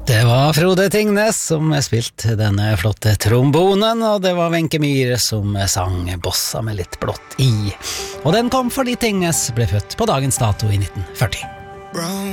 Det var Frode Tingnes som spilte denne flotte trombonen, og det var Wenche Myhre som sang Bossa med litt blått i. Og den kom fordi Tingnes ble født på dagens dato i 1940.